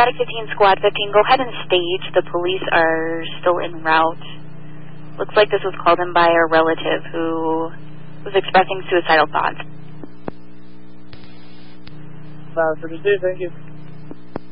Static 15, Squad 15, go ahead and stage. The police are still en route. Looks like this was called in by a relative who was expressing suicidal thoughts. For the thank you.